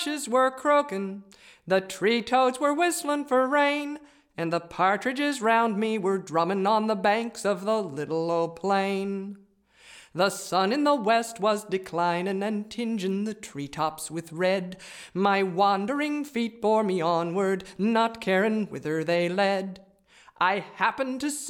were croaking, the tree toads were whistling for rain, and the partridges round me were drumming on the banks of the little old plain. The sun in the west was declining and tinging the treetops with red. My wandering feet bore me onward, not caring whither they led. I happened to